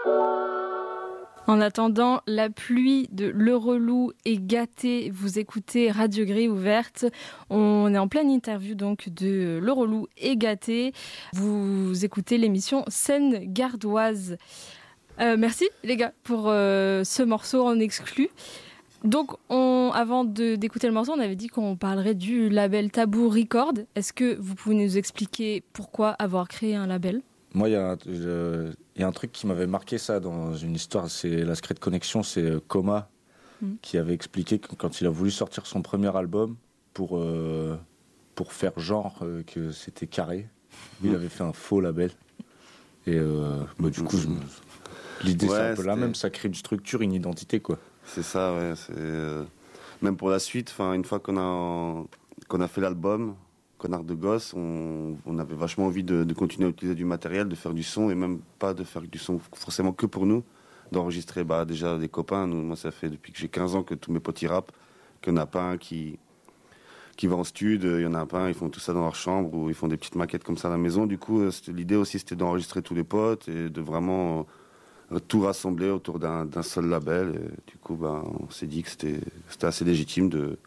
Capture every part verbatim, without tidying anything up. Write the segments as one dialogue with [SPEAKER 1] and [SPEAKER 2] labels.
[SPEAKER 1] En attendant la pluie de Le Relou et Gâté, vous écoutez Radio Grille Ouverte. On est en pleine interview donc de Le Relou et Gâté. Vous écoutez l'émission Seine Gardoise. Euh, merci les gars pour euh, ce morceau en exclu. Donc on, avant de, d'écouter le morceau, on avait dit qu'on parlerait du label Taboo Record. Est-ce que vous pouvez nous expliquer pourquoi avoir créé un label ?
[SPEAKER 2] Moi, il y, euh, y a un truc qui m'avait marqué ça dans une histoire, c'est la Secret Connection, c'est Coma mmh. qui avait expliqué que quand il a voulu sortir son premier album pour, euh, pour faire genre euh, que c'était carré, lui, il avait fait un faux label. Et euh, bah, du coup, je me... l'idée ouais, c'est un peu la même, ça crée une structure, une identité, quoi.
[SPEAKER 3] C'est ça, ouais. C'est, euh... Même pour la suite, une fois qu'on a, qu'on a fait l'album, Connard de gosse, on, on avait vachement envie de, de continuer à utiliser du matériel, de faire du son, et même pas de faire du son forcément que pour nous, d'enregistrer bah, déjà des copains. Nous, moi, ça fait depuis que j'ai quinze ans que tous mes potes y rappent, qu'il n'y en a pas un qui, qui va en stud, il y en a pas un, ils font tout ça dans leur chambre, ou ils font des petites maquettes comme ça à la maison. Du coup, l'idée aussi, c'était d'enregistrer tous les potes, et de vraiment euh, tout rassembler autour d'un, d'un seul label. Et du coup, bah, on s'est dit que c'était, c'était assez légitime de,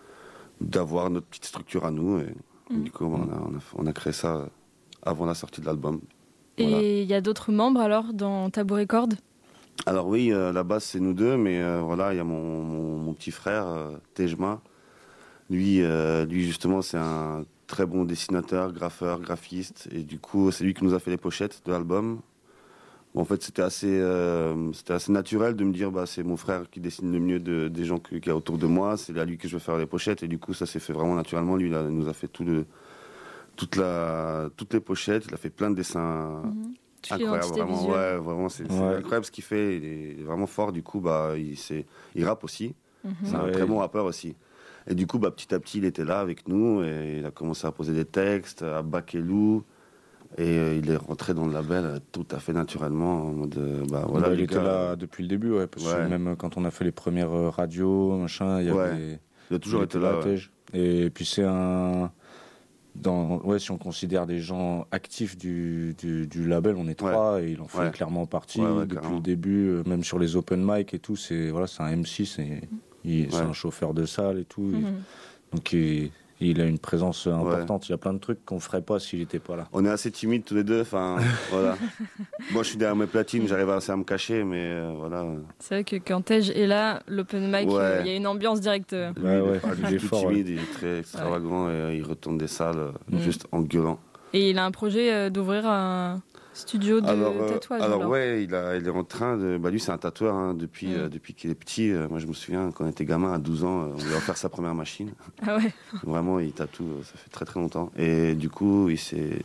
[SPEAKER 3] d'avoir notre petite structure à nous. Et, Mmh. Du coup, on a, on, a, on a créé ça avant la sortie de l'album.
[SPEAKER 1] Et il voilà. y a d'autres membres alors dans Taboo Record ?
[SPEAKER 3] Alors oui, euh, la base c'est nous deux, mais euh, voilà, il y a mon, mon, mon petit frère, euh, Tejma. Lui, euh, lui justement, c'est un très bon dessinateur, graffeur, graphiste. Et du coup, c'est lui qui nous a fait les pochettes de l'album. Bon, en fait, c'était assez, euh, c'était assez naturel de me dire, bah, c'est mon frère qui dessine le mieux de, des gens qu'il y a autour de moi, c'est à lui que je vais faire les pochettes, et du coup, ça s'est fait vraiment naturellement. Lui, il nous a fait tout le, toute la, toutes les pochettes, il a fait plein de dessins mmh. incroyables, vraiment, ouais, vraiment, c'est, c'est ouais. incroyable ce qu'il fait, il est, il est vraiment fort, du coup, bah, il, c'est, il rappe aussi, mmh. c'est un ouais. très bon rappeur aussi. Et du coup, bah, petit à petit, il était là avec nous, et il a commencé à poser des textes, à Bakelou. Et euh, il est rentré dans le label euh, tout à fait naturellement en mode euh, bah voilà
[SPEAKER 2] bah, il
[SPEAKER 3] les
[SPEAKER 2] était
[SPEAKER 3] gars,
[SPEAKER 2] là depuis le début ouais parce ouais. que même quand on a fait les premières euh, radios machin il y
[SPEAKER 3] ouais.
[SPEAKER 2] avait
[SPEAKER 3] il a toujours il été là ouais.
[SPEAKER 2] Et puis c'est un dans ouais si on considère des gens actifs du du, du label on est trois ouais. et il en fait ouais. clairement partie ouais, ouais, depuis carrément. Le début euh, même sur les open mic et tout c'est voilà c'est un M C c'est il, ouais. c'est un chauffeur de salle et tout mm-hmm. et, donc il il a une présence importante. Ouais. Il y a plein de trucs qu'on ferait pas s'il était pas là.
[SPEAKER 3] On est assez timides tous les deux. Enfin, voilà. Moi, je suis derrière mes platines, j'arrive assez à me cacher, mais euh, voilà.
[SPEAKER 1] C'est vrai que quand Tej est là, l'open mic, il ouais. euh, y a une ambiance directe.
[SPEAKER 3] Ouais, ouais. Il, il est tout fort, timide, ouais. il est très extravagant ouais. et euh, il retourne des salles mmh. juste en gueulant.
[SPEAKER 1] Et il a un projet euh, d'ouvrir un studio de
[SPEAKER 3] alors, euh,
[SPEAKER 1] tatouage.
[SPEAKER 3] Alors, alors ouais, il, a, il est en train de. Bah, lui, c'est un tatoueur hein, depuis, mmh. euh, depuis qu'il est petit. Euh, moi, je me souviens, quand on était gamin, à douze ans, euh, on lui a offert sa première machine.
[SPEAKER 1] Ah ouais.
[SPEAKER 3] Vraiment, il tatoue, euh, ça fait très très longtemps. Et du coup, il s'est.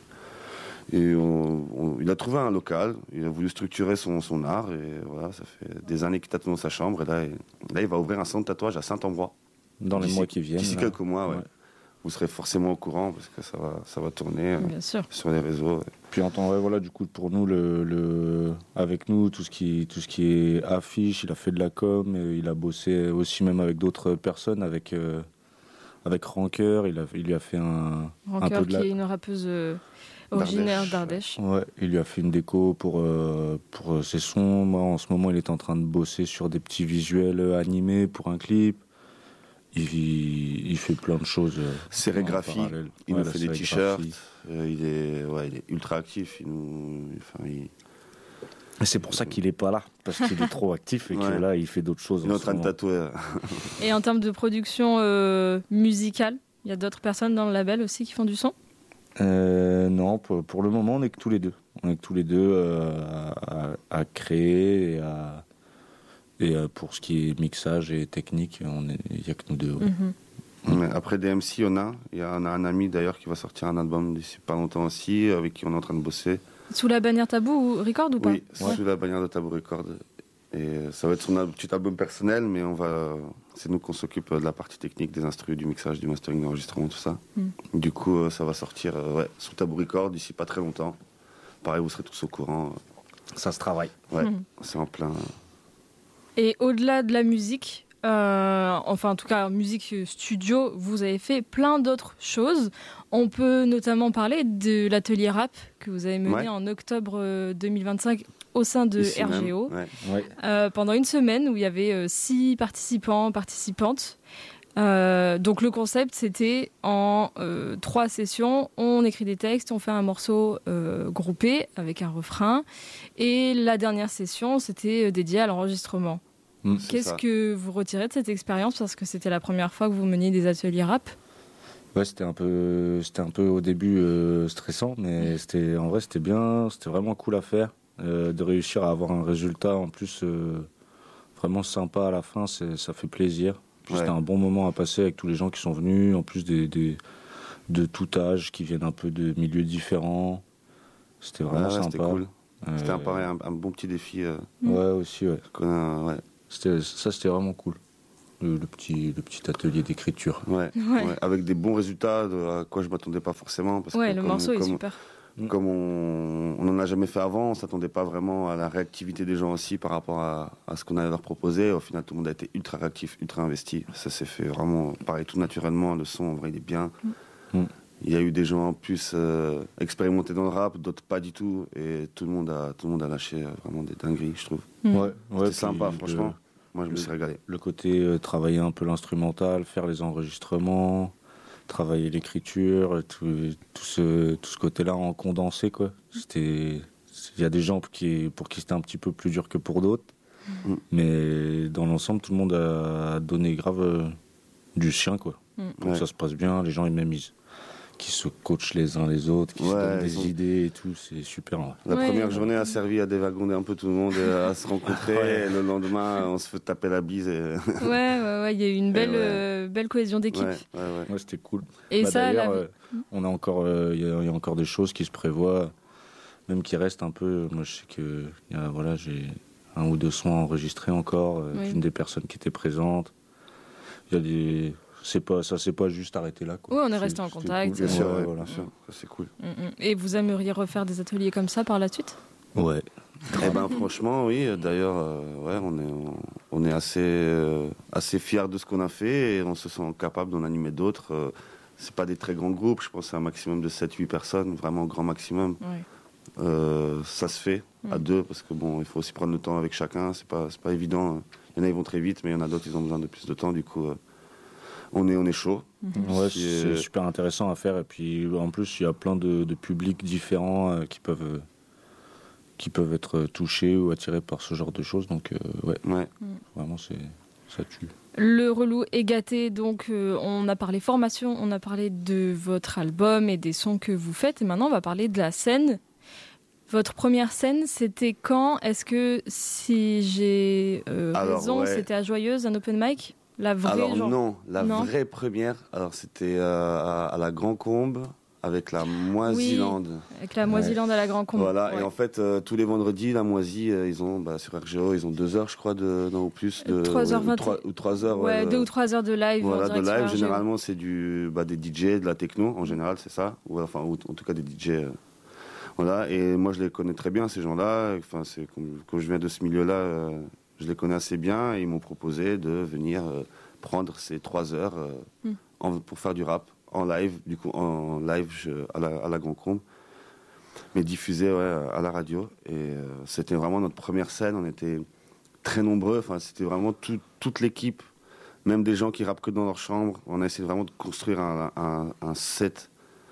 [SPEAKER 3] Et on, on, il a trouvé un local, il a voulu structurer son, son art, et voilà, ça fait des années qu'il tatoue dans sa chambre, et là, et, là il va ouvrir un centre de tatouage à Saint-Ambrois.
[SPEAKER 2] Dans les mois qui viennent.
[SPEAKER 3] D'ici quelques mois, ouais. ouais. Vous serez forcément au courant parce que ça va, ça va tourner
[SPEAKER 1] Bien euh, sûr.
[SPEAKER 3] sur les réseaux. Ouais.
[SPEAKER 2] Puis en temps, ouais, voilà, du coup, pour nous, le, le, avec nous, tout ce qui, tout ce qui est affiche, il a fait de la com, il a bossé aussi même avec d'autres personnes, avec, euh, avec Rancœur, il, a, il lui a fait un,
[SPEAKER 1] Rancœur,
[SPEAKER 2] un peu de la...
[SPEAKER 1] qui est une rappeuse euh, originaire d'Ardèche.
[SPEAKER 2] Ouais, il lui a fait une déco pour, euh, pour ses sons. Moi, en ce moment, il est en train de bosser sur des petits visuels animés pour un clip. Il, il fait plein de choses.
[SPEAKER 3] Sérigraphie, il ouais, nous fait des t-shirts, euh, il, est, ouais, il est ultra actif. Il nous, enfin, il...
[SPEAKER 2] Et c'est pour ça qu'il est pas là, parce qu'il est trop actif et ouais. que là il fait d'autres choses.
[SPEAKER 3] Il est en, en train de tatouer.
[SPEAKER 1] Et en termes de production euh, musicale, il y a d'autres personnes dans le label aussi qui font du son ?
[SPEAKER 2] euh, Non, pour, pour le moment on est que tous les deux. On est que tous les deux euh, à, à, à créer et à. Et pour ce qui est mixage et technique, il n'y a que nous deux. Ouais.
[SPEAKER 3] Mm-hmm. Après des M C, on a, y a, on a un ami d'ailleurs qui va sortir un album d'ici pas longtemps aussi, avec qui on est en train de bosser.
[SPEAKER 1] Sous la bannière Taboo Record ou pas ?
[SPEAKER 3] Oui, ouais. sous la bannière de Taboo Record. Et ça va être son petit album personnel, mais on va, c'est nous qu'on s'occupe de la partie technique, des instruments, du mixage, du mastering, de l'enregistrement, tout ça. Mm. Du coup, ça va sortir ouais, sous Taboo Record d'ici pas très longtemps. Pareil, vous serez tous au courant.
[SPEAKER 2] Ça se travaille.
[SPEAKER 3] Ouais, mm. c'est en plein...
[SPEAKER 1] Et au-delà de la musique, euh, enfin en tout cas musique studio, vous avez fait plein d'autres choses. On peut notamment parler de l'atelier rap que vous avez mené ouais. en octobre deux mille vingt-cinq au sein de
[SPEAKER 3] Ici
[SPEAKER 1] R G O
[SPEAKER 3] même, ouais.
[SPEAKER 2] Ouais.
[SPEAKER 1] euh, pendant une semaine où il y avait euh, six participants, participantes. Euh, donc le concept, c'était en euh, trois sessions, on écrit des textes, on fait un morceau euh, groupé avec un refrain. Et la dernière session, c'était dédié à l'enregistrement.
[SPEAKER 2] Mm.
[SPEAKER 1] Qu'est-ce
[SPEAKER 3] ça.
[SPEAKER 1] que vous retirez de cette expérience, parce que c'était la première fois que vous meniez des ateliers rap?
[SPEAKER 2] Ouais, c'était un peu, c'était un peu au début euh, stressant, mais c'était, en vrai, c'était bien, c'était vraiment cool à faire. Euh, de réussir à avoir un résultat en plus euh, vraiment sympa à la fin, c'est, ça fait plaisir. Puis
[SPEAKER 3] Ouais.
[SPEAKER 2] C'était un bon moment à passer avec tous les gens qui sont venus, en plus des, des- de tout âge, qui viennent un peu de milieux différents. C'était vraiment
[SPEAKER 3] Ouais, ouais,
[SPEAKER 2] sympa.
[SPEAKER 3] c'était cool.
[SPEAKER 2] Euh,
[SPEAKER 3] C'était un, pareil, un, un bon petit défi. euh,
[SPEAKER 2] Ouais, aussi, ouais.
[SPEAKER 3] qu'on a- ouais.
[SPEAKER 2] C'était, ça, c'était vraiment cool. Le, le petit, le petit atelier d'écriture.
[SPEAKER 3] Ouais,
[SPEAKER 1] Ouais.
[SPEAKER 3] ouais, avec des bons résultats de, à quoi je m'attendais pas forcément. Parce
[SPEAKER 1] Ouais,
[SPEAKER 3] que
[SPEAKER 1] le
[SPEAKER 3] comme,
[SPEAKER 1] morceau est
[SPEAKER 3] comme,
[SPEAKER 1] super.
[SPEAKER 3] Comme on n'en a jamais fait avant, on s'attendait pas vraiment à la réactivité des gens aussi par rapport à, à ce qu'on allait leur proposer. Au final, tout le monde a été ultra réactif, ultra investi. Ça s'est fait vraiment, pareil, tout naturellement. Le son, en vrai, il est bien.
[SPEAKER 2] Mm.
[SPEAKER 3] Il y a eu des gens en plus euh, expérimentés dans le rap, d'autres pas du tout. Et tout le monde a, tout le monde a lâché euh, vraiment des dingueries, je trouve.
[SPEAKER 1] Mm.
[SPEAKER 2] Ouais, ouais,
[SPEAKER 3] C'était
[SPEAKER 2] puis
[SPEAKER 3] sympa,
[SPEAKER 2] le-
[SPEAKER 3] franchement. Moi, je me
[SPEAKER 2] le-
[SPEAKER 3] suis régalé.
[SPEAKER 2] Le côté euh, travailler un peu l'instrumental, faire les enregistrements, travailler l'écriture, tout, tout ce, tout ce côté-là en condensé, quoi. C'était, il y a des gens pour qui, pour qui c'était un petit peu plus dur que pour d'autres,
[SPEAKER 3] Mm.
[SPEAKER 2] mais dans l'ensemble, tout le monde a donné grave euh, du sien, quoi.
[SPEAKER 1] Mm.
[SPEAKER 2] Donc
[SPEAKER 3] Ouais.
[SPEAKER 2] ça se passe bien, les gens ils m'aiment, ils- qui se coachent les uns les autres, qui se
[SPEAKER 3] Ouais,
[SPEAKER 2] donnent
[SPEAKER 3] ils
[SPEAKER 2] des
[SPEAKER 3] ont-
[SPEAKER 2] idées et tout, c'est super. Ouais.
[SPEAKER 3] La
[SPEAKER 1] Ouais.
[SPEAKER 3] première journée a servi à dévagonder un peu tout le monde, et à se rencontrer.
[SPEAKER 2] Ouais.
[SPEAKER 3] Et le lendemain, on se fait taper la bise. Et...
[SPEAKER 1] Ouais, ouais, ouais, il y a eu une belle,
[SPEAKER 3] ouais.
[SPEAKER 1] euh, belle cohésion d'équipe.
[SPEAKER 3] Ouais, ouais, ouais.
[SPEAKER 2] Ouais, c'était cool.
[SPEAKER 1] Et
[SPEAKER 2] Bah,
[SPEAKER 1] ça,
[SPEAKER 2] d'ailleurs,
[SPEAKER 1] la-
[SPEAKER 2] euh, on a encore, euh, il y, a- il y a encore des choses qui se prévoient, même qui restent un peu. Moi, je sais que, il y a, voilà, j'ai un ou deux sons enregistrés encore, euh,
[SPEAKER 1] Oui.
[SPEAKER 2] d'une des personnes qui étaient présentes. Il y a des, c'est pas, ça s'est pas juste arrêté là, quoi.
[SPEAKER 1] Ouais, on est
[SPEAKER 2] C'est-
[SPEAKER 1] resté en
[SPEAKER 2] c'était
[SPEAKER 1] contact.
[SPEAKER 2] cool.
[SPEAKER 3] Bien sûr,
[SPEAKER 2] Ouais,
[SPEAKER 3] ouais,
[SPEAKER 2] voilà.
[SPEAKER 3] bien sûr. Ça, c'est cool.
[SPEAKER 1] Mm, mm. Et vous aimeriez refaire des ateliers comme ça par la suite?
[SPEAKER 2] Ouais.
[SPEAKER 3] Eh ben franchement, oui. D'ailleurs, euh, ouais, on est, on, on est assez, euh, assez fiers de ce qu'on a fait et on se sent capable d'en animer d'autres. Euh, c'est pas des très grands groupes. Je pense à un maximum de sept huit personnes, vraiment grand maximum.
[SPEAKER 1] Ouais.
[SPEAKER 3] Euh, ça se fait à
[SPEAKER 1] Mm.
[SPEAKER 3] deux parce que bon, il faut aussi prendre le temps avec chacun. C'est pas, c'est pas évident. Il y en a, ils vont très vite, mais il y en a d'autres, ils ont besoin de plus de temps. Du coup, euh, on est, on est chaud.
[SPEAKER 2] Ouais,
[SPEAKER 3] Si,
[SPEAKER 2] c'est
[SPEAKER 3] euh,
[SPEAKER 2] super intéressant à faire. Et puis, en plus, il y a plein de, de publics différents euh, qui peuvent, euh, qui peuvent être touchés ou attirés par ce genre de choses. Donc, euh, ouais,
[SPEAKER 3] Ouais.
[SPEAKER 2] vraiment, c'est, ça tue.
[SPEAKER 1] Le relou est gâté, donc euh, on a parlé formation, on a parlé de votre album et des sons que vous faites, et maintenant on va parler de la scène. Votre première scène, c'était quand? Est-ce que, si j'ai euh,
[SPEAKER 3] Alors,
[SPEAKER 1] raison,
[SPEAKER 3] ouais.
[SPEAKER 1] c'était à Joyeuse, un open mic? La vraie,
[SPEAKER 3] Alors
[SPEAKER 1] genre...
[SPEAKER 3] non, la
[SPEAKER 1] Non.
[SPEAKER 3] vraie première, alors c'était euh, à, à la Grand Combe avec la Moisilande.
[SPEAKER 1] Avec la Moisilande à la Grand Combe.
[SPEAKER 3] Voilà,
[SPEAKER 1] Ouais.
[SPEAKER 3] et en fait, euh, tous les vendredis, la Moisie, euh, ils ont, bah, sur R G O, ils ont deux heures, je crois, de, non, ou plus. De,
[SPEAKER 1] trois heures
[SPEAKER 3] ouais,
[SPEAKER 1] vingt.
[SPEAKER 3] ou trois, ou trois heures.
[SPEAKER 1] Ouais,
[SPEAKER 3] ouais,
[SPEAKER 1] deux
[SPEAKER 3] de-
[SPEAKER 1] ou trois heures de live. en
[SPEAKER 3] Voilà, de
[SPEAKER 1] direct sur
[SPEAKER 3] live,
[SPEAKER 1] R G O.
[SPEAKER 3] généralement, c'est du, bah, des D J, de la techno, en général, c'est ça. Ou, enfin, ou, en tout cas, des D J. euh, voilà, et moi, je les connais très bien, ces gens-là. Enfin, c'est, comme, comme je viens de ce milieu-là, euh, je les connais assez bien, et ils m'ont proposé de venir euh, prendre ces trois heures euh,
[SPEAKER 1] Mm.
[SPEAKER 3] en- pour faire du rap en live, du coup, en live je- à, la, à la Grand Combe, mais diffusé ouais, à la radio. Et euh, c'était vraiment notre première scène, on était très nombreux, enfin, c'était vraiment tout- toute l'équipe, même des gens qui rappent que dans leur chambre. On a essayé vraiment de construire un, un- un set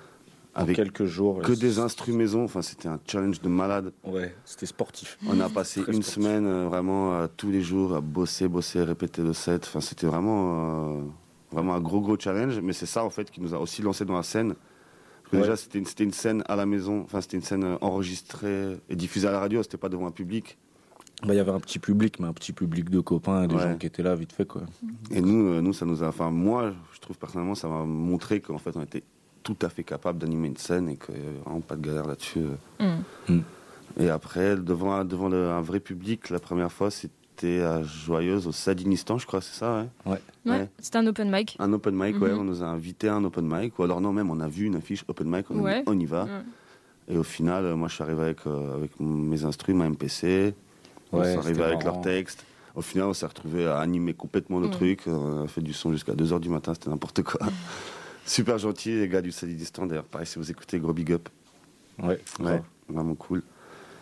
[SPEAKER 2] En
[SPEAKER 3] avec
[SPEAKER 2] quelques jours.
[SPEAKER 3] que
[SPEAKER 2] euh,
[SPEAKER 3] des instruments maison, enfin, c'était un challenge de malade.
[SPEAKER 2] Ouais, c'était sportif.
[SPEAKER 3] On a passé
[SPEAKER 2] Très
[SPEAKER 3] une
[SPEAKER 2] sportif.
[SPEAKER 3] semaine euh, vraiment euh, tous les jours à bosser, bosser, répéter le set. Enfin, c'était vraiment, euh, vraiment un gros, gros challenge. Mais c'est ça, en fait, qui nous a aussi lancé dans la scène. Parce que
[SPEAKER 2] Ouais.
[SPEAKER 3] déjà, c'était une, c'était une scène à la maison. Enfin, c'était une scène euh, enregistrée et diffusée à la radio. C'était pas devant un public.
[SPEAKER 2] Bah, il y avait un petit public, mais un petit public de copains, des
[SPEAKER 3] Ouais.
[SPEAKER 2] gens qui étaient là vite fait, quoi.
[SPEAKER 3] Et nous, euh, nous, ça nous a. Enfin, moi, je trouve personnellement, ça m'a montré qu'en fait, on était tout à fait capable d'animer une scène et qu'il n'y avait vraiment pas de galère là-dessus.
[SPEAKER 1] Mm.
[SPEAKER 3] Et après, devant, un- devant le- un vrai public, la première fois, c'était à Joyeuse, au Sadinistan, je crois, c'est ça, ouais.
[SPEAKER 2] Ouais.
[SPEAKER 1] Ouais,
[SPEAKER 3] Ouais.
[SPEAKER 1] c'était un open mic.
[SPEAKER 3] Un open mic, ouais,
[SPEAKER 1] Mhm.
[SPEAKER 3] on nous a invités à un open mic. Ou alors, non, même, on a vu une affiche open mic, on a
[SPEAKER 1] Ouais.
[SPEAKER 3] dit, on y va.
[SPEAKER 1] Ouais.
[SPEAKER 3] Et au final, euh, moi, je suis arrivé avec, euh, avec mes instruments, ma M P C. On
[SPEAKER 2] Ouais,
[SPEAKER 3] s'est arrivé
[SPEAKER 2] c'était
[SPEAKER 3] avec
[SPEAKER 2] marrant.
[SPEAKER 3] leurs textes. Au final, on s'est retrouvés à animer complètement le
[SPEAKER 1] Mhm.
[SPEAKER 3] truc. On a fait du son jusqu'à deux heures du matin, c'était n'importe quoi. Super gentil, les gars du Sadinistan. D'ailleurs, pareil, si vous écoutez, gros big up.
[SPEAKER 2] Ouais,
[SPEAKER 3] Ouais,
[SPEAKER 2] grave.
[SPEAKER 3] vraiment cool.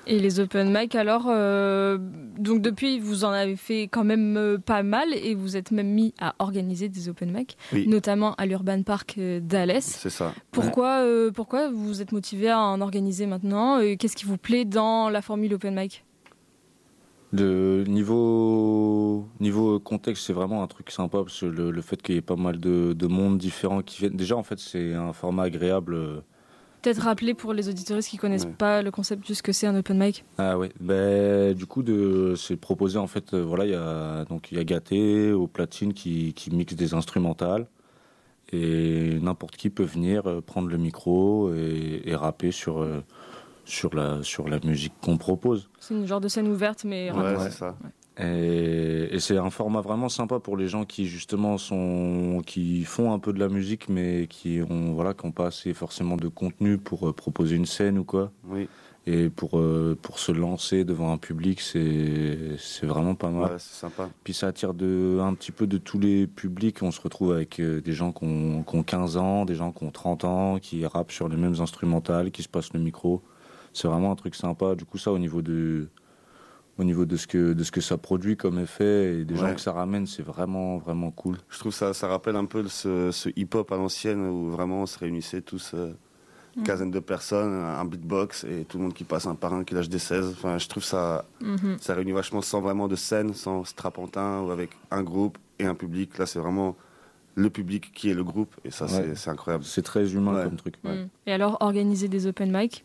[SPEAKER 1] Et les open mic, alors, euh, donc depuis, vous en avez fait quand même euh, pas mal et vous êtes même mis à organiser des open mic,
[SPEAKER 3] Oui.
[SPEAKER 1] notamment à l'Urban Park euh, d'Alès.
[SPEAKER 3] C'est ça.
[SPEAKER 1] Pourquoi, euh, pourquoi vous vous êtes motivé à en organiser maintenant et qu'est-ce qui vous plaît dans la formule open mic?
[SPEAKER 2] De niveau, niveau contexte, c'est vraiment un truc sympa parce que le, le fait qu'il y ait pas mal de, de monde différents qui viennent. Déjà, en fait, c'est un format agréable.
[SPEAKER 1] Peut-être rappeler pour les auditeurs qui connaissent
[SPEAKER 3] Ouais.
[SPEAKER 1] pas le concept de ce que c'est un open mic.
[SPEAKER 2] Ah ouais, ben, du coup, de, c'est proposé en fait. euh, Voilà, il y a donc il y a Gaté au platine qui, qui mixe des instrumentales et n'importe qui peut venir euh, prendre le micro et, et rapper sur euh, sur la sur la musique qu'on propose.
[SPEAKER 1] C'est une genre de scène ouverte, mais
[SPEAKER 3] Ouais,
[SPEAKER 1] rapide.
[SPEAKER 3] c'est ça.
[SPEAKER 2] Et, et c'est un format vraiment sympa pour les gens qui justement sont qui font un peu de la musique mais qui ont voilà qui ont pas assez forcément de contenu pour euh, proposer une scène ou quoi.
[SPEAKER 3] Oui,
[SPEAKER 2] Et pour euh, pour se lancer devant un public, c'est c'est vraiment pas mal.
[SPEAKER 3] ouais, c'est sympa.
[SPEAKER 2] Puis ça attire de un petit peu de tous les publics. On se retrouve avec euh, des gens qui ont, qui ont quinze ans, des gens qui ont trente ans, qui rappent sur les mêmes instrumentales, qui se passent le micro. C'est vraiment un truc sympa. Du coup, ça au niveau de au niveau de ce que de ce que ça produit comme effet et des
[SPEAKER 3] Ouais.
[SPEAKER 2] gens que ça ramène, c'est vraiment vraiment cool.
[SPEAKER 3] Je trouve ça, ça rappelle un peu ce, ce hip-hop à l'ancienne où vraiment on se réunissait tous, euh, une quinzaine de personnes, un beatbox et tout le monde qui passe un par un, qui lâche des seize. Enfin, je trouve ça,
[SPEAKER 1] Mhm.
[SPEAKER 3] ça réunit vachement sans vraiment de scène, sans strapontin ou avec un groupe et un public. Là, c'est vraiment le public qui est le groupe et ça,
[SPEAKER 2] Ouais.
[SPEAKER 3] c'est, c'est incroyable.
[SPEAKER 2] C'est très humain
[SPEAKER 3] Ouais.
[SPEAKER 2] comme truc.
[SPEAKER 1] Mm. Et alors, organiser des open mic?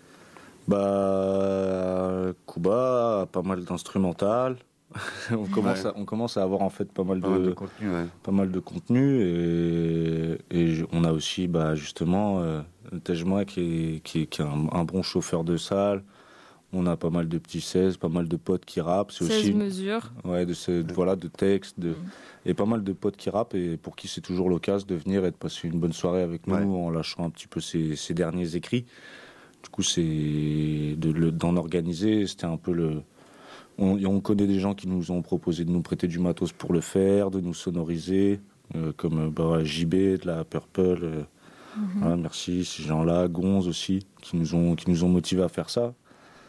[SPEAKER 2] Bah, Kuba a pas mal d'instrumental. on commence
[SPEAKER 3] Ouais.
[SPEAKER 2] à, on commence à avoir en fait pas mal
[SPEAKER 3] Pas mal
[SPEAKER 2] de
[SPEAKER 3] de contenu, ouais.
[SPEAKER 2] pas mal de contenu et, et j- on a aussi bah, justement euh, Tejma qui est, qui est, qui est un, un bon chauffeur de salle. On a pas mal de petits seize, pas mal de potes qui rappent. C'est
[SPEAKER 1] seize
[SPEAKER 2] aussi
[SPEAKER 1] mesures.
[SPEAKER 2] ouais, de, ce- de- voilà, de textes de, et pas mal de potes qui rappent et pour qui c'est toujours l'occasion de venir et de passer une bonne soirée avec nous
[SPEAKER 3] Ouais.
[SPEAKER 2] en lâchant un petit peu ses, ses derniers écrits. Du coup, c'est de, le- d'en organiser. C'était un peu le. On, et on connaît des gens qui nous ont proposé de nous prêter du matos pour le faire, de nous sonoriser, euh, comme euh, bah, J B de la Purple. euh, voilà, merci, ces gens-là, Gonz aussi, qui nous ont, qui nous ont motivés à faire ça.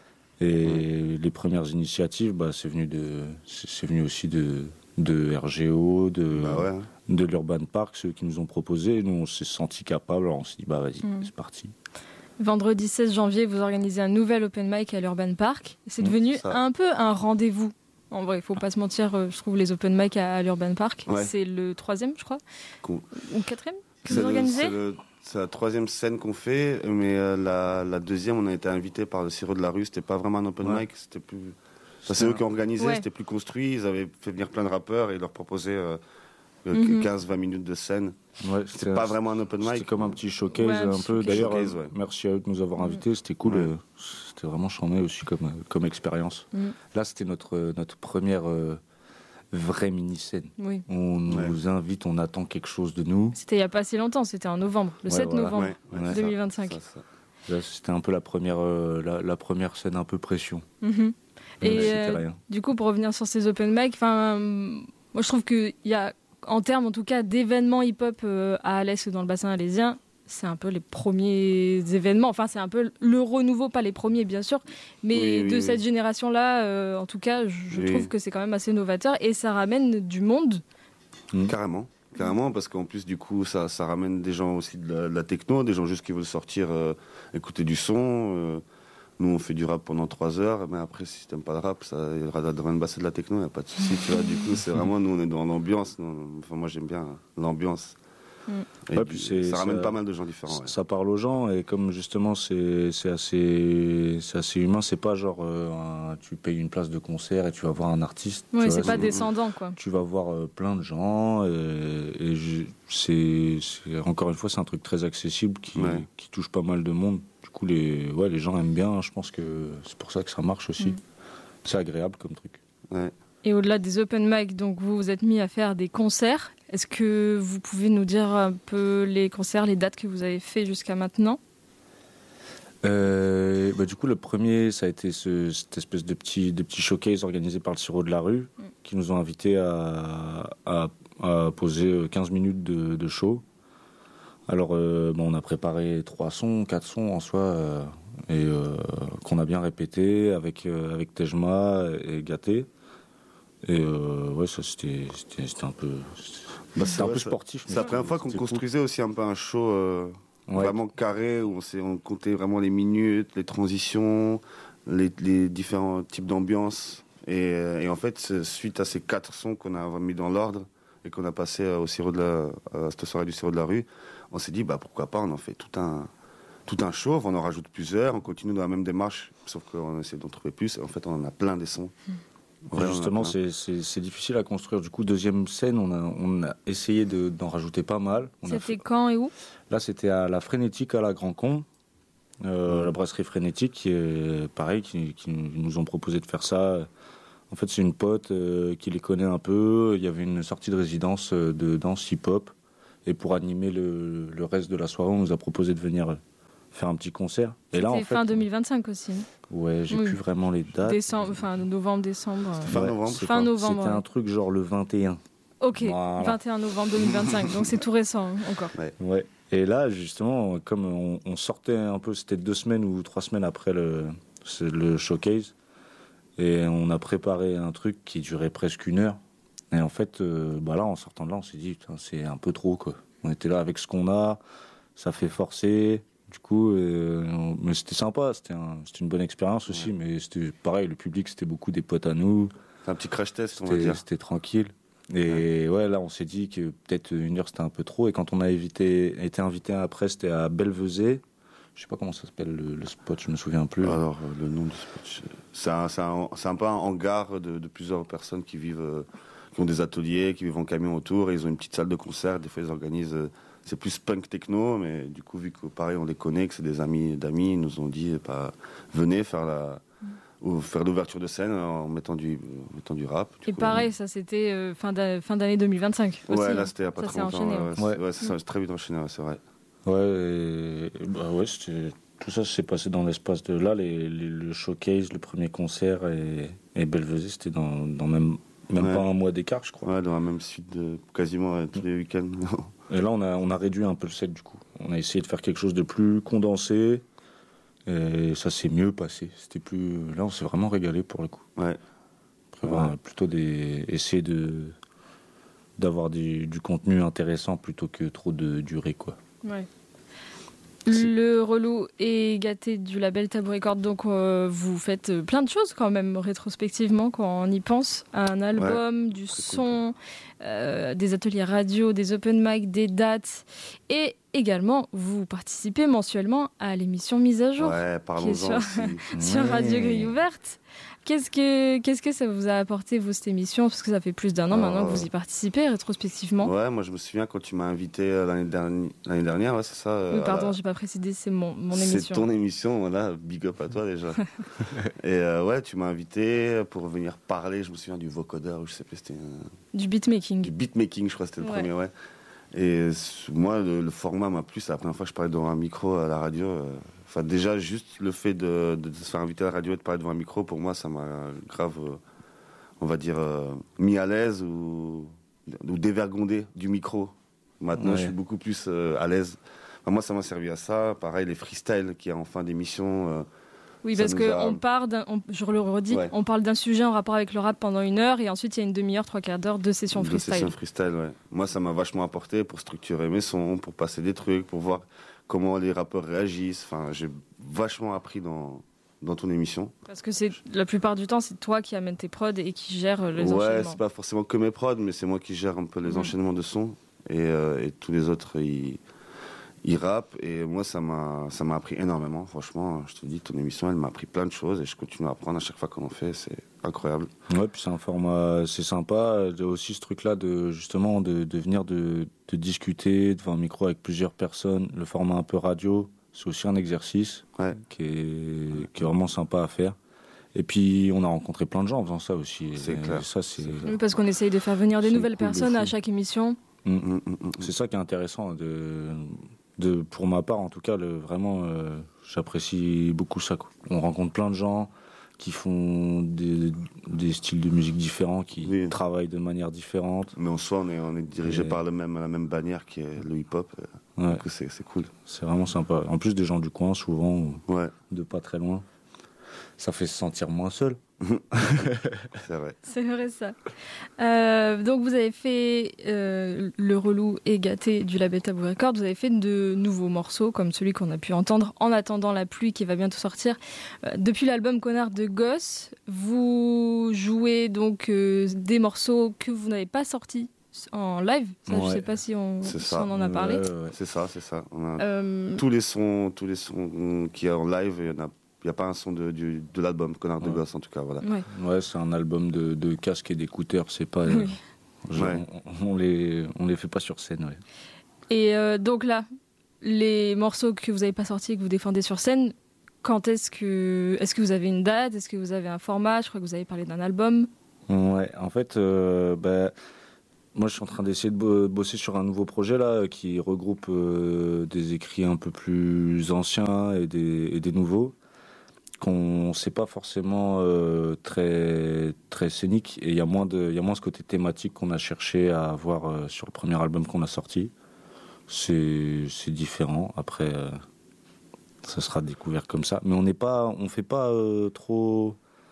[SPEAKER 2] Et les premières initiatives, bah, c'est venu de, c'est, c'est venu aussi de, de R G O, de,
[SPEAKER 3] Bah ouais.
[SPEAKER 2] de l'Urban Park, ceux qui nous ont proposé. Nous, on s'est sentis capables, alors on s'est dit, bah vas-y,
[SPEAKER 1] Mm.
[SPEAKER 2] c'est parti.
[SPEAKER 1] Vendredi seize janvier, vous organisez un nouvel open mic à l'Urban Park. C'est
[SPEAKER 2] Mm,
[SPEAKER 1] devenu
[SPEAKER 3] ça.
[SPEAKER 1] un peu un rendez-vous. En vrai, il faut pas se mentir, euh, je trouve les open mic à, à l'Urban Park.
[SPEAKER 3] Ouais.
[SPEAKER 1] C'est le troisième, je crois.
[SPEAKER 3] Cool.
[SPEAKER 1] Ou quatrième que
[SPEAKER 3] C'est,
[SPEAKER 1] vous
[SPEAKER 3] le-
[SPEAKER 1] organisez
[SPEAKER 3] c'est, le- c'est la troisième scène qu'on fait, mais euh, la, la deuxième, on a été invité par le Sirop de la Rue. C'était pas vraiment un open
[SPEAKER 2] Ouais.
[SPEAKER 3] mic, c'était plus. Ça, c'est eux qui ont organisé,
[SPEAKER 1] Ouais.
[SPEAKER 3] c'était plus construit. Ils avaient fait venir plein de rappeurs et ils leur proposaient euh, euh,
[SPEAKER 1] Mhm.
[SPEAKER 3] quinze vingt minutes de scène.
[SPEAKER 2] Ouais,
[SPEAKER 3] C'était pas vraiment un open
[SPEAKER 2] C'était
[SPEAKER 3] mic.
[SPEAKER 2] comme un petit showcase
[SPEAKER 1] Ouais, un
[SPEAKER 2] un
[SPEAKER 1] petit
[SPEAKER 2] peu. D'ailleurs,
[SPEAKER 3] showcase,
[SPEAKER 2] euh,
[SPEAKER 3] ouais.
[SPEAKER 2] merci à eux de nous avoir invités. C'était cool.
[SPEAKER 3] Ouais.
[SPEAKER 2] euh, C'était vraiment charmé aussi comme, euh, comme expérience.
[SPEAKER 1] Mm.
[SPEAKER 2] Là, c'était notre, euh, notre première euh, vraie mini-scène.
[SPEAKER 1] Oui.
[SPEAKER 2] On nous invite, on attend quelque chose de nous.
[SPEAKER 1] C'était il y a pas si longtemps, c'était en novembre, le
[SPEAKER 2] Ouais,
[SPEAKER 1] sept
[SPEAKER 2] voilà.
[SPEAKER 1] novembre
[SPEAKER 3] Ouais, ouais,
[SPEAKER 2] Ouais.
[SPEAKER 3] ça,
[SPEAKER 1] deux mille vingt-cinq.
[SPEAKER 3] ça, ça.
[SPEAKER 2] Là, c'était un peu la première, euh, la, la première scène un peu pression.
[SPEAKER 1] Mhm.
[SPEAKER 2] Mais
[SPEAKER 1] Et
[SPEAKER 2] c'était
[SPEAKER 1] euh,
[SPEAKER 2] rien.
[SPEAKER 1] du coup, pour revenir sur ces open mic, enfin, euh, moi je trouve qu'il y a, en termes en tout cas d'événements hip-hop euh, à Alès ou dans le bassin alésien, c'est un peu les premiers événements. Enfin, c'est un peu le renouveau, pas les premiers bien sûr, mais
[SPEAKER 3] Oui, oui,
[SPEAKER 1] de
[SPEAKER 3] oui.
[SPEAKER 1] cette génération-là, euh, en tout cas, je je
[SPEAKER 3] Oui.
[SPEAKER 1] trouve que c'est quand même assez novateur et ça ramène du monde.
[SPEAKER 3] Carrément. Carrément, parce qu'en plus, du coup, ça, ça ramène des gens aussi de la, de la techno, des gens juste qui veulent sortir, euh, écouter du son. euh. Nous, on fait du rap pendant trois heures, mais après, si t'aimes pas le rap, ça, il y aura de la drum and bass et de la techno, il n'y a pas de souci, tu vois. Du coup, c'est vraiment, nous, on est dans l'ambiance. nous, Enfin, moi, j'aime bien l'ambiance.
[SPEAKER 1] Mm.
[SPEAKER 3] Et
[SPEAKER 2] Ouais,
[SPEAKER 3] du-
[SPEAKER 2] puis c'est-
[SPEAKER 3] ça ramène
[SPEAKER 2] ça-
[SPEAKER 3] pas mal de gens différents.
[SPEAKER 2] Ça,
[SPEAKER 3] ouais.
[SPEAKER 2] ça parle aux gens et comme justement c'est c'est assez c'est assez humain, c'est pas genre euh, un- tu payes une place de concert et tu vas voir un artiste. tu
[SPEAKER 1] Ouais,
[SPEAKER 2] vois,
[SPEAKER 1] c'est pas descendant quoi.
[SPEAKER 2] Tu vas voir euh, plein de gens et, et je- c'est c'est- encore une fois c'est un truc très accessible qui
[SPEAKER 3] Ouais.
[SPEAKER 2] qui touche pas mal de monde. Du coup les ouais les gens aiment bien. Je pense que c'est pour ça que ça marche aussi.
[SPEAKER 1] Mm.
[SPEAKER 2] C'est agréable comme truc.
[SPEAKER 3] Ouais.
[SPEAKER 1] Et au-delà des open mic, donc vous vous êtes mis à faire des concerts. Est-ce que vous pouvez nous dire un peu les concerts, les dates que vous avez fait jusqu'à maintenant?
[SPEAKER 2] Euh, bah, du coup, le premier, ça a été ce- cette espèce de petit, de petit showcase organisé par le Sirop de la Rue,
[SPEAKER 1] Mm.
[SPEAKER 2] qui nous ont invités à, à, à poser quinze minutes de, de show. Alors, euh, bon, on a préparé trois sons, quatre sons en soi. euh, et euh, qu'on a bien répété avec, euh, avec Tejma et Gaté. Et euh, ouais, ça c'était, c'était, c'était un peu, c'était,
[SPEAKER 3] bah,
[SPEAKER 2] c'était un
[SPEAKER 3] ouais,
[SPEAKER 2] peu
[SPEAKER 3] ça,
[SPEAKER 2] sportif.
[SPEAKER 3] C'est la première fois qu'on construisait cool. aussi un peu un show euh, ouais. vraiment carré, où on, s'est, on comptait vraiment les minutes, les transitions, les, les différents types d'ambiance. Et, et en fait, suite à ces quatre sons qu'on a mis dans l'ordre et qu'on a passé au sirop de la, à cette soirée du sirop de la rue, on s'est dit bah pourquoi pas, on en fait tout un tout un show, on en rajoute plusieurs, on continue dans la même démarche, sauf qu'on essaie d'en trouver plus. Et en fait, on en a plein des sons.
[SPEAKER 2] Ouais, justement, c'est, c'est, c'est difficile à construire. Du coup, deuxième scène, on a, on a essayé de, d'en rajouter pas mal. On
[SPEAKER 1] c'était
[SPEAKER 2] fait...
[SPEAKER 1] quand et où ?
[SPEAKER 2] Là, c'était à la Frénétique à la Grand Con, euh, mmh. la brasserie Frénétique, qui est pareil, qui, qui nous ont proposé de faire ça. En fait, c'est une pote euh, qui les connaît un peu. Il y avait une sortie de résidence euh, de danse hip-hop. Et pour animer le, le reste de la soirée, on nous a proposé de venir faire un petit concert.
[SPEAKER 1] Et
[SPEAKER 2] là,
[SPEAKER 1] c'était
[SPEAKER 2] en fait,
[SPEAKER 1] fin deux mille vingt-cinq aussi.
[SPEAKER 2] Ouais, j'ai oui. plus vraiment les dates.
[SPEAKER 1] Décembre, enfin novembre, décembre.
[SPEAKER 3] C'était fin
[SPEAKER 2] ouais,
[SPEAKER 3] novembre.
[SPEAKER 2] c'est
[SPEAKER 1] fin novembre.
[SPEAKER 2] C'était ouais. un truc genre le vingt et un.
[SPEAKER 1] Ok, voilà. vingt et un novembre deux mille vingt-cinq, donc c'est tout récent hein, encore.
[SPEAKER 2] Ouais. ouais. Et là, justement, comme on, on sortait un peu, c'était deux semaines ou trois semaines après le, le showcase, et on a préparé un truc qui durait presque une heure. Et en fait, euh, bah là, en sortant de là, on s'est dit, putain, c'est un peu trop, quoi. On était là avec ce qu'on a, ça fait forcer. Du coup, euh, on, mais c'était sympa, c'était, un, c'était une bonne expérience aussi. Ouais. Mais c'était pareil, le public, c'était beaucoup des potes à nous.
[SPEAKER 3] C'est un petit crash test,
[SPEAKER 2] c'était,
[SPEAKER 3] on va dire.
[SPEAKER 2] C'était tranquille. Et ouais. ouais, là, on s'est dit que peut-être une heure, c'était un peu trop. Et quand on a évité, été invité après, c'était à Belvezé. Je sais pas comment ça s'appelle le, le spot, je me souviens plus.
[SPEAKER 3] Alors, euh, le nom du spot, c'est un, c'est un, c'est un peu un hangar de, de plusieurs personnes qui vivent, euh, qui ont des ateliers, qui vivent en camion autour. Et ils ont une petite salle de concert. Des fois, ils organisent. Euh, c'est plus punk techno, mais du coup, vu que pareil, on les connaît, que c'est des amis d'amis, ils nous ont dit, bah, venez faire la, ou faire l'ouverture de scène en mettant du, en mettant du rap. Du
[SPEAKER 1] et
[SPEAKER 2] coup,
[SPEAKER 1] pareil,
[SPEAKER 2] on...
[SPEAKER 1] ça c'était euh, fin, d'a, fin d'année deux mille vingt-cinq.
[SPEAKER 3] Ouais,
[SPEAKER 1] aussi,
[SPEAKER 3] là c'était il n'y a pas
[SPEAKER 1] ça
[SPEAKER 3] très longtemps.
[SPEAKER 1] Enchaîné,
[SPEAKER 3] ouais,
[SPEAKER 1] ouais.
[SPEAKER 3] Ouais, ouais, c'est, ça, c'est très vite enchaîné, ouais, c'est vrai.
[SPEAKER 2] Ouais, et, bah ouais, c'était, tout ça s'est passé dans l'espace de là, les, les, le showcase, le premier concert et, et Belvezé, c'était dans, dans même, même ouais. pas un mois d'écart, je crois.
[SPEAKER 3] Ouais, dans la même suite de quasiment euh, tous les week-ends.
[SPEAKER 2] Et là, on a, on a réduit un peu le set du coup. On a essayé de faire quelque chose de plus condensé. Et ça s'est mieux passé. C'était plus... Là, on s'est vraiment régalé pour le coup.
[SPEAKER 3] Ouais.
[SPEAKER 2] Après, ouais. On a plutôt des... essayer de... d'avoir du, du contenu intéressant plutôt que trop de durée, quoi.
[SPEAKER 1] Ouais. Le relou est gâté du label Tabou Records, donc euh, vous faites plein de choses quand même rétrospectivement quand on y pense. Un album, ouais, du son, cool. euh, des ateliers radio, des open mic, des dates, et également vous participez mensuellement à l'émission Mise à jour,
[SPEAKER 3] ouais,
[SPEAKER 1] qui est sur, sur
[SPEAKER 2] ouais.
[SPEAKER 1] Radio Grille Ouverte. Qu'est-ce que, qu'est-ce que ça vous a apporté, vous, cette émission ? Parce que ça fait plus d'un an euh, maintenant que vous y participez rétrospectivement.
[SPEAKER 3] Ouais, moi je me souviens quand tu m'as invité l'année dernière, l'année dernière ouais, c'est ça. Euh,
[SPEAKER 1] oui, pardon,
[SPEAKER 3] la...
[SPEAKER 1] j'ai pas précisé, c'est mon, mon émission.
[SPEAKER 3] C'est ton émission, voilà, big up à toi déjà. Et euh, ouais, tu m'as invité pour venir parler, je me souviens du vocodeur, je sais plus, c'était. Euh...
[SPEAKER 1] Du beatmaking.
[SPEAKER 3] Du beatmaking, je crois que c'était le
[SPEAKER 1] ouais.
[SPEAKER 3] premier, ouais. Et moi, le, le format m'a plu, c'est la première fois que je parlais devant un micro à la radio. Euh... Enfin, déjà, juste le fait de, de, de se faire inviter à la radio et de parler devant un micro, pour moi, ça m'a grave, euh, on va dire, euh, mis à l'aise ou, ou dévergondé du micro. Maintenant, ouais. je suis beaucoup plus euh, à l'aise. Enfin, moi, ça m'a servi à ça. Pareil, les freestyles qu'il y a en fin d'émission. Euh,
[SPEAKER 1] oui, parce qu'on a... part, d'un, on, je le redis, ouais. on parle d'un sujet en rapport avec le rap pendant une heure et ensuite, il y a une demi-heure, trois quarts d'heure de sessions
[SPEAKER 3] de
[SPEAKER 1] freestyle.
[SPEAKER 3] sessions freestyle, ouais. Moi, ça m'a vachement apporté pour structurer mes sons, pour passer des trucs, pour voir comment les rappeurs réagissent. Enfin, j'ai vachement appris dans, dans ton émission.
[SPEAKER 1] Parce que c'est, la plupart du temps, c'est toi qui amènes tes prods et qui gère les
[SPEAKER 3] ouais,
[SPEAKER 1] enchaînements.
[SPEAKER 3] Ouais, c'est pas forcément que mes prods, mais c'est moi qui gère un peu les mmh. enchaînements de sons. Et, euh, et tous les autres, ils, ils rappent. Et moi, ça m'a, ça m'a appris énormément. Franchement, je te dis, ton émission, elle m'a appris plein de choses. Et je continue à apprendre à chaque fois qu'on en fait. C'est incroyable.
[SPEAKER 2] Ouais, puis c'est un format, c'est sympa. De, aussi ce truc-là, de, justement, de, de venir de, de discuter devant un micro avec plusieurs personnes. Le format un peu radio, c'est aussi un exercice
[SPEAKER 3] ouais.
[SPEAKER 2] qui, est, qui est vraiment sympa à faire. Et puis, on a rencontré plein de gens en faisant ça aussi.
[SPEAKER 3] C'est
[SPEAKER 2] et
[SPEAKER 3] clair.
[SPEAKER 2] Ça, c'est...
[SPEAKER 1] Oui, parce qu'on essaye de faire venir des
[SPEAKER 2] c'est
[SPEAKER 1] nouvelles
[SPEAKER 2] cool
[SPEAKER 1] personnes à chaque émission.
[SPEAKER 2] Mmh, mmh, mmh. C'est ça qui est intéressant. De, de, pour ma part, en tout cas, le, vraiment, euh, j'apprécie beaucoup ça, quoi. On rencontre plein de gens qui font des, des styles de musique différents, qui oui. travaillent de manière différente.
[SPEAKER 3] Mais en soi, on est, on est dirigé et... par le même, la même bannière qui est le hip-hop.
[SPEAKER 2] Ouais.
[SPEAKER 3] Du coup, c'est, c'est cool.
[SPEAKER 2] C'est vraiment sympa. En plus, des gens du coin, souvent, ou
[SPEAKER 3] Ouais.
[SPEAKER 2] de pas très loin. Ça fait se sentir moins seul.
[SPEAKER 3] C'est vrai.
[SPEAKER 1] C'est vrai ça. Euh, donc vous avez fait euh, Le Relou et Gâté du label Tabou Records. Vous avez fait de nouveaux morceaux comme celui qu'on a pu entendre En attendant la pluie qui va bientôt sortir. Euh, depuis l'album Connard de Gosse, vous jouez donc euh, des morceaux que vous n'avez pas sortis en live. Ça,
[SPEAKER 2] Ouais.
[SPEAKER 1] Je sais pas si on,
[SPEAKER 3] C'est
[SPEAKER 1] si
[SPEAKER 3] ça.
[SPEAKER 1] on en a parlé.
[SPEAKER 2] Ouais, ouais, ouais.
[SPEAKER 3] C'est ça, c'est ça. On a
[SPEAKER 1] Euh,
[SPEAKER 3] tous les sons, tous les sons qu'il y a en live, il y en a. Il n'y a pas un son de, du, de l'album Connard de
[SPEAKER 2] Ouais.
[SPEAKER 3] Gosse, en tout cas. Voilà.
[SPEAKER 1] ouais.
[SPEAKER 2] Ouais, c'est un album de, de casques et d'écouteurs. C'est pas. euh,
[SPEAKER 1] Oui.
[SPEAKER 2] genre,
[SPEAKER 3] Ouais.
[SPEAKER 2] on, on les, on les fait pas sur scène. Ouais.
[SPEAKER 1] Et euh, donc là, les morceaux que vous n'avez pas sortis et que vous défendez sur scène, quand est-ce que, est-ce que vous avez une date? Est-ce que vous avez un format? Je crois que vous avez parlé d'un album.
[SPEAKER 2] Ouais, en fait, euh, bah, moi je suis en train d'essayer de bo- bosser sur un nouveau projet là qui regroupe euh, des écrits un peu plus anciens et des, et des nouveaux qu'on sait pas forcément euh, très très scénique et il y a moins de il y a moins ce côté thématique qu'on a cherché à avoir euh, sur le premier album qu'on a sorti. C'est c'est différent. Après, euh, ça sera découvert comme ça. Mais on n'est pas on fait pas euh, trop.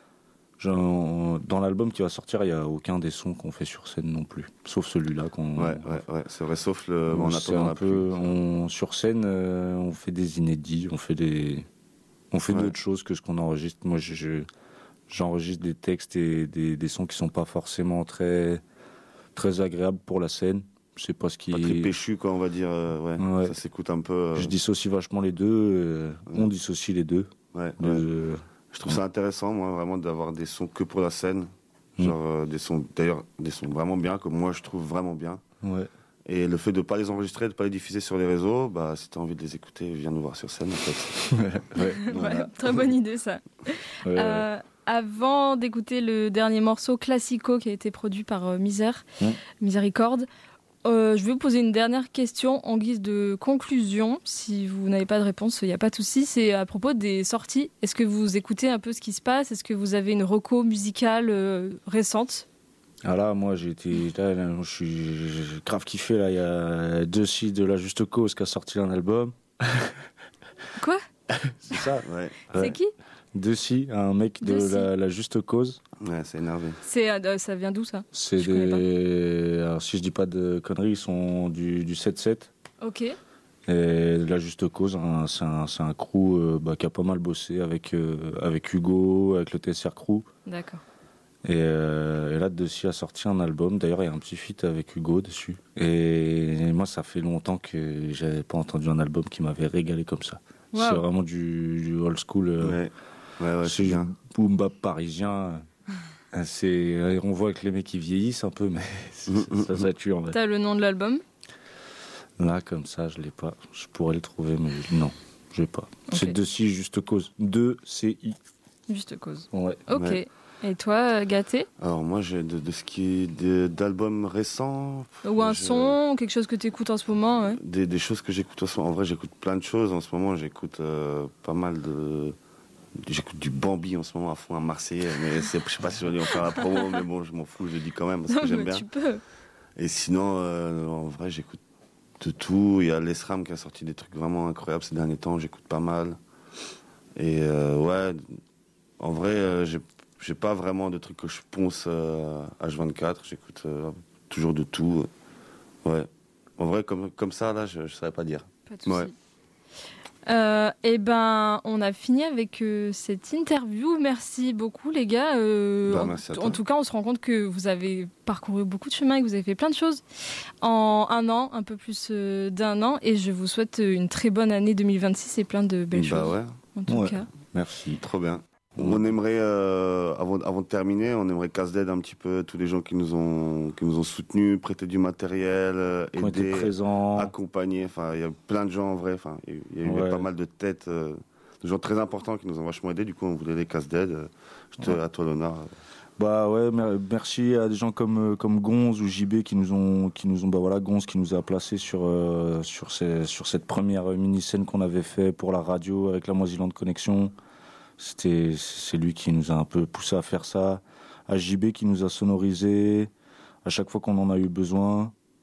[SPEAKER 2] Genre, dans l'album qui va sortir, il n'y a aucun des sons qu'on fait sur scène non plus, sauf celui-là qu'on.
[SPEAKER 3] Ouais, ouais, ouais, c'est vrai, sauf le.
[SPEAKER 2] on
[SPEAKER 3] En
[SPEAKER 2] c'est
[SPEAKER 3] attendant
[SPEAKER 2] un
[SPEAKER 3] la
[SPEAKER 2] peu,
[SPEAKER 3] pluie.
[SPEAKER 2] on, sur scène, euh, on fait des inédits, on fait des, on fait
[SPEAKER 3] Ouais.
[SPEAKER 2] d'autres choses que ce qu'on enregistre. Moi, je, je- j'enregistre des textes et des, des sons qui sont pas forcément très, très agréables pour la scène. C'est pas ce qui.
[SPEAKER 3] Pas très péchu, quoi, on va dire. euh, ouais.
[SPEAKER 2] Ouais.
[SPEAKER 3] Ça s'écoute un peu. euh,
[SPEAKER 2] Je dissocie vachement les deux. euh,
[SPEAKER 3] Ouais.
[SPEAKER 2] On dissocie les deux.
[SPEAKER 3] ouais,
[SPEAKER 2] De-
[SPEAKER 3] ouais. Je trouve ça intéressant, moi, vraiment, d'avoir des sons que pour la scène.
[SPEAKER 2] Mm.
[SPEAKER 3] Genre, euh, des sons, d'ailleurs, des sons vraiment bien, que moi, je trouve vraiment bien.
[SPEAKER 2] Ouais.
[SPEAKER 3] Et le fait de ne pas les enregistrer, de ne pas les diffuser sur les réseaux, bah, si tu as envie de les écouter, viens nous voir sur scène, en fait.
[SPEAKER 2] ouais.
[SPEAKER 1] Ouais, très bonne idée ça.
[SPEAKER 2] Ouais, ouais.
[SPEAKER 1] Euh, avant d'écouter le dernier morceau Classico qui a été produit par euh, Misère,
[SPEAKER 2] Mm.
[SPEAKER 1] Miséricorde, euh, je vais vous poser une dernière question en guise de conclusion. Si vous n'avez pas de réponse, il n'y a pas de souci. C'est à propos des sorties. Est-ce que vous écoutez un peu ce qui se passe? Est-ce que vous avez une reco musicale euh, récente?
[SPEAKER 2] Ah là, moi j'ai été, là, là, je suis j'ai grave kiffé là. Il y a Deuxy de La Juste Cause qui a sorti un album.
[SPEAKER 1] Quoi?
[SPEAKER 2] C'est ça.
[SPEAKER 3] Ouais,
[SPEAKER 1] C'est qui?
[SPEAKER 2] Deuxy, un mec de
[SPEAKER 1] Deuxy.
[SPEAKER 2] la, La Juste Cause.
[SPEAKER 3] ouais, c'est énervé.
[SPEAKER 1] C'est, euh, ça vient d'où ça?
[SPEAKER 2] C'est
[SPEAKER 1] Je connais
[SPEAKER 2] des. Alors, si je dis pas de conneries, ils sont du, du sept sept.
[SPEAKER 1] Ok.
[SPEAKER 2] Et La Juste Cause, hein, c'est un, c'est un crew euh, bah, qui a pas mal bossé avec, euh, avec Hugo, avec le T S R Crew.
[SPEAKER 1] D'accord.
[SPEAKER 2] Et, euh, et là, Deuxy a sorti un album. D'ailleurs, il y a un petit feat avec Hugo dessus. Et moi, ça fait longtemps que j'avais pas entendu un album qui m'avait régalé comme ça.
[SPEAKER 1] Wow.
[SPEAKER 2] C'est vraiment du, du old school. euh,
[SPEAKER 3] Ouais, ouais, ouais,
[SPEAKER 2] c'est
[SPEAKER 3] c'est bien.
[SPEAKER 2] du boom bap parisien. C'est, on voit que les mecs qui vieillissent un peu, mais c'est- ça, ça tue en fait.
[SPEAKER 1] T'as le nom de l'album?
[SPEAKER 2] Là, comme ça, je l'ai pas. Je pourrais le trouver, mais non, je l'ai pas.
[SPEAKER 1] Ok.
[SPEAKER 2] C'est Deuxy, Juste Cause. deux C I.
[SPEAKER 1] Juste cause.
[SPEAKER 2] Ouais.
[SPEAKER 1] Ok.
[SPEAKER 3] Ouais.
[SPEAKER 1] Et toi, euh, Gâté?
[SPEAKER 3] Alors, moi, j'ai de, de ce qui est de- d'albums récents.
[SPEAKER 1] Ou un
[SPEAKER 3] je-
[SPEAKER 1] son, quelque chose que tu écoutes en ce moment, ouais.
[SPEAKER 3] Des, des choses que j'écoute en ce moment. En vrai, j'écoute plein de choses. En ce moment, j'écoute euh, pas mal de. J'écoute du Bambi en ce moment à fond, un Marseillais. Mais c'est- je sais pas si je vais en faire la promo, mais bon, je m'en fous, je le dis quand même parce
[SPEAKER 1] Non,
[SPEAKER 3] que j'aime
[SPEAKER 1] mais
[SPEAKER 3] bien.
[SPEAKER 1] tu peux.
[SPEAKER 3] Et sinon, euh, en vrai, j'écoute de tout. Il y a Lesram qui a sorti des trucs vraiment incroyables ces derniers temps. J'écoute pas mal. Et euh, ouais, en vrai, euh, j'ai, j'ai pas vraiment de trucs que je ponce euh, H vingt-quatre. J'écoute euh, toujours de tout. Ouais. En vrai, comme, comme ça, là, je, je saurais pas dire.
[SPEAKER 1] Pas de souci.
[SPEAKER 3] Ouais.
[SPEAKER 1] Euh, et ben, on a fini avec euh, cette interview. Merci beaucoup, les gars. Euh,
[SPEAKER 3] Bah,
[SPEAKER 1] en,
[SPEAKER 3] merci à toi.
[SPEAKER 1] en tout cas, on se rend compte que vous avez parcouru beaucoup de chemin et que vous avez fait plein de choses en un an, un peu plus euh, d'un an. Et je vous souhaite une très bonne année deux mille vingt-six et plein de belles
[SPEAKER 3] Bah
[SPEAKER 1] choses.
[SPEAKER 3] ouais,
[SPEAKER 1] En tout
[SPEAKER 2] Ouais.
[SPEAKER 1] cas.
[SPEAKER 2] Merci.
[SPEAKER 3] trop bien. On aimerait, euh, avant, avant de terminer, on aimerait casse d'aide un petit peu tous les gens qui nous ont, qui nous ont soutenus, prêté du matériel, euh,
[SPEAKER 2] Qui ont été
[SPEAKER 3] aidé,
[SPEAKER 2] présents.
[SPEAKER 3] accompagné. Enfin, il y a plein de gens en vrai. Enfin, il y a eu- il y a eu
[SPEAKER 2] Ouais.
[SPEAKER 3] pas mal de têtes, euh, de gens très importants qui nous ont vachement aidés. Du coup, on voulait les casse d'aide. Euh, Je te,
[SPEAKER 2] Ouais.
[SPEAKER 3] à toi l'honneur.
[SPEAKER 2] Bah ouais, mer- merci à des gens comme euh, comme Gonz ou J B qui nous ont qui nous ont bah voilà Gonz qui nous a placé sur euh, sur ces, sur cette première mini scène qu'on avait fait pour la radio avec la Moisillante Connexion. C'était c'est lui qui nous a un peu poussé à faire ça. À J B qui nous a sonorisé à chaque fois qu'on en a eu besoin.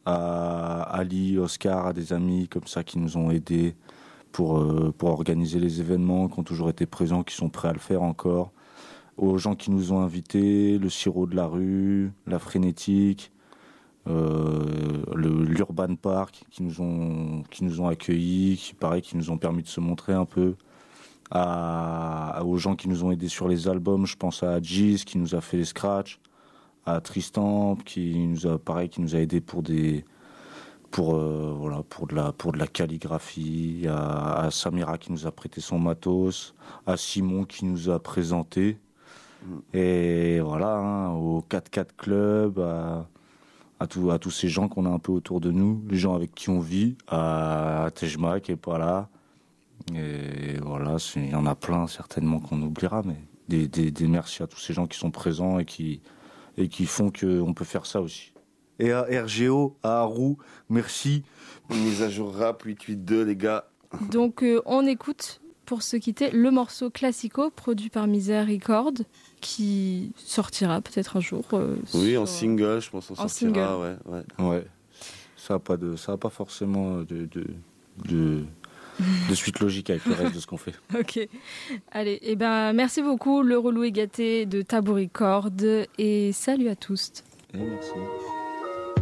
[SPEAKER 2] à Ali, Oscar, à des amis comme ça qui nous ont aidés pour, euh, pour organiser les événements, qui ont toujours été présents, qui sont prêts à le faire encore. Aux gens qui nous ont invités, le Sirop de la rue, la Frénétique, euh, le, l'Urban Park qui nous ont, qui nous ont accueillis, qui, pareil, qui nous ont permis de se montrer un peu. À, aux gens qui nous ont aidés sur les albums, je pense à Giz qui nous a fait les scratchs, à Tristan qui nous a pareil qui nous a aidés pour des pour euh, voilà pour de la pour de la calligraphie, à, à Samira qui nous a prêté son matos, à Simon qui nous a présenté et voilà hein, au quatre-quatre Club, à à, tout, à tous ces gens qu'on a un peu autour de nous, les gens avec qui on vit, à, à Tejma qui est pas là. Et voilà, il y en a plein certainement qu'on oubliera, mais des, des, des merci à tous ces gens qui sont présents et qui, et qui font qu'on peut faire ça aussi. Et à R G O, à Arou, merci.
[SPEAKER 3] Mise à jour rap huit huit deux, les gars.
[SPEAKER 1] Donc euh, on écoute, pour se quitter, le morceau Classico, produit par Misère Record, qui sortira peut-être un jour. Euh,
[SPEAKER 3] oui,
[SPEAKER 1] sur...
[SPEAKER 3] en single, je pense qu'on sortira.
[SPEAKER 1] Single.
[SPEAKER 3] Ouais, ouais.
[SPEAKER 2] Ouais. Ça n'a pas, pas forcément de... de, de... de suite logique avec le reste de ce qu'on fait.
[SPEAKER 1] Ok. Allez, eh ben, merci beaucoup, Le Relou est gâté de Tabou Record, et salut à tous.
[SPEAKER 2] Et merci.